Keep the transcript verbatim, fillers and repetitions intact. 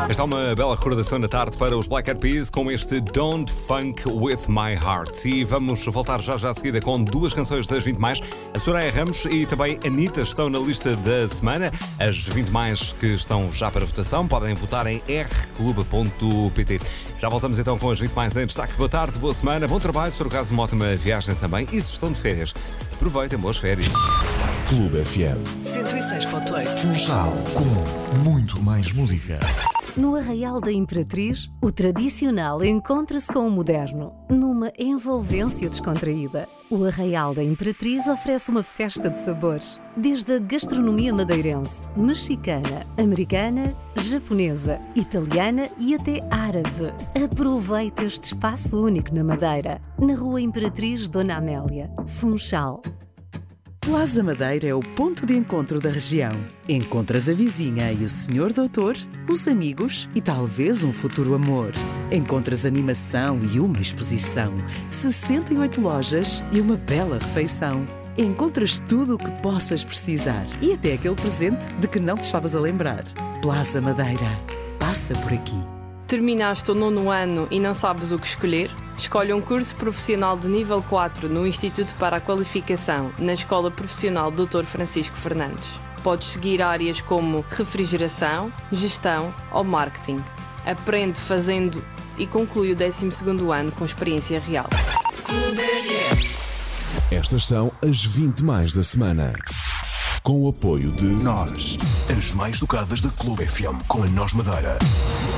Esta é uma bela recordação na tarde para os Black Eyed Peas com este Don't Funk With My Heart. E vamos voltar já já a seguida com duas canções das vinte mais. A Soraya Ramos e também a Anitta estão na lista da semana. As vinte mais que estão já para votação podem votar em r clube ponto p t. Já voltamos então com as vinte mais em destaque. Boa tarde, boa semana, bom trabalho, se for o caso, uma ótima viagem também. E se estão de férias, aproveitem, boas férias. Clube F M cento e seis ponto oito. Funchal, com muito mais música. No Arraial da Imperatriz, o tradicional encontra-se com o moderno, numa envolvência descontraída. O Arraial da Imperatriz oferece uma festa de sabores, desde a gastronomia madeirense, mexicana, americana, japonesa, italiana e até árabe. Aproveite este espaço único na Madeira, na Rua Imperatriz Dona Amélia, Funchal. Plaza Madeira é o ponto de encontro da região. Encontras a vizinha e o senhor doutor, os amigos e talvez um futuro amor. Encontras animação e uma exposição, sessenta e oito lojas e uma bela refeição. Encontras tudo o que possas precisar e até aquele presente de que não te estavas a lembrar. Plaza Madeira. Passa por aqui. Terminaste o nono ano e não sabes o que escolher? Escolhe um curso profissional de nível quatro no Instituto para a Qualificação, na Escola Profissional doutor Francisco Fernandes. Podes seguir áreas como refrigeração, gestão ou marketing. Aprende fazendo e conclui o décimo segundo ano com experiência real. Estas são as vinte mais da semana. Com o apoio de Nós, as mais tocadas da Clube F M com a Nós Madeira.